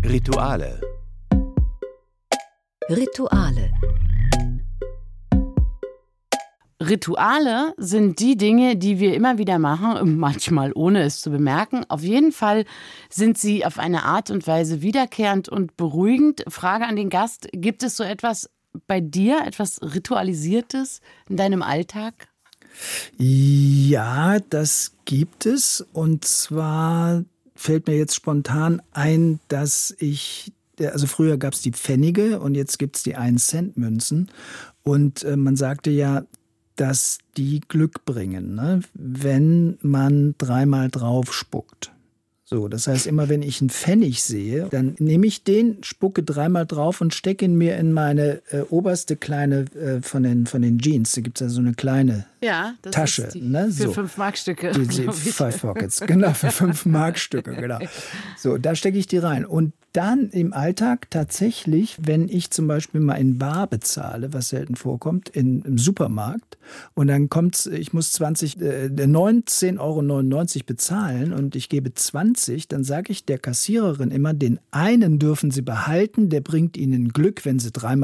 Rituale. Rituale. Rituale sind die Dinge, die wir immer wieder machen, manchmal ohne es zu bemerken. Auf jeden Fall sind sie auf eine Art und Weise wiederkehrend und beruhigend. Frage an den Gast, gibt es so etwas bei dir, etwas Ritualisiertes in deinem Alltag? Ja, das gibt es. Und zwar fällt mir jetzt spontan ein, dass also früher gab es die Pfennige und jetzt gibt es die 1-Cent-Münzen. Und man sagte ja, dass die Glück bringen, ne? Wenn man 3-mal drauf spuckt. So, das heißt, immer wenn ich einen Pfennig sehe, dann nehme ich den, spucke 3-mal drauf und stecke ihn mir in meine oberste kleine von den Jeans. Da gibt es ja so eine kleine Tasche. Ist die ne? Für so. 5-Mark-Stücke. Die 5 Pockets, genau, für 5-Mark-Stücke, genau. So, da stecke ich die rein. Und dann im Alltag tatsächlich, wenn ich zum Beispiel mal in bar bezahle, was selten vorkommt, im Supermarkt, und dann kommt's, ich muss 19,99 € bezahlen und ich gebe 20, dann sage ich der Kassiererin immer, den einen dürfen Sie behalten, der bringt Ihnen Glück, wenn Sie 3-mal